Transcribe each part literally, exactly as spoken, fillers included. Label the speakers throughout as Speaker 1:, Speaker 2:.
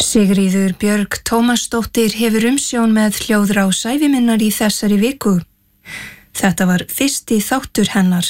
Speaker 1: Sigríður Björg Tómasdóttir hefur umsjón með hljóðrás æviminnar í þessari viku. Þetta var fyrsti þáttur hennar.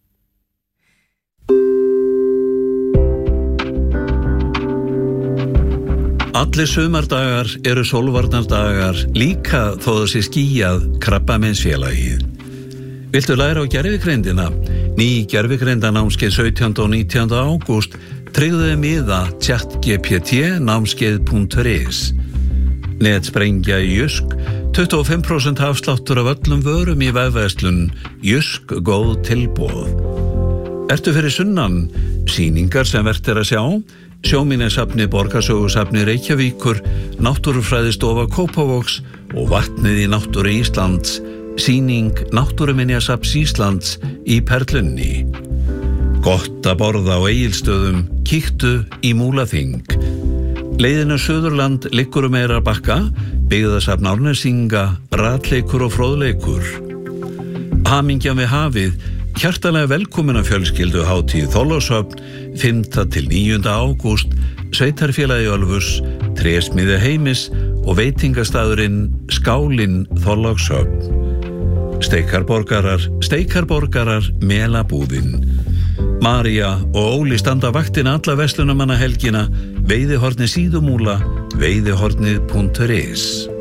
Speaker 2: Allir sumardagar eru sólvarnardagar, líka þó það sé skýjað Krabbameinsfélagið. Viltu læra á gervigreindina? Ný gervigreindanámskeið sautjánda og nítjánda ágúst tryggðu miða ChatGPT námskeið punktur is. Netsprengja í Jysk, tuttugu og fimm prósent afsláttur af öllum vörum í vefverslun, Jysk góð tilboð. Ertu fyrir sunnan? Sýningar sem vert er að sjá? Sjóminjasafni Borgarsögusafni Reykjavíkur, Náttúrufræðistofa Kópavogs og Vatnið í náttúru Íslands, sýning Náttúruminjasafns Íslands í Perlunni. Gott að borða á Egilsstöðum, kíktu í Múlaþing. Leiðin á Suðurland liggur um Eyrarbakka, byggðasafn Árnesinga, ratleikur og fróðleikur. Hamingja við hafið, hjartalega velkomin að fjölskyldu hátíð Þorlákshöfn, fimmta til níunda ágúst, sveitarfélagi Ölfus, trésmiði heimis og veitingastaðurinn Skálinn Þorlákshöfn. Steikarborgarar, steikarborgarar, melabúðin. María og Óli standa vaktina alla verslunarmannahelgina, Veiðihorni Síðumúla, veiðihornið punktur is.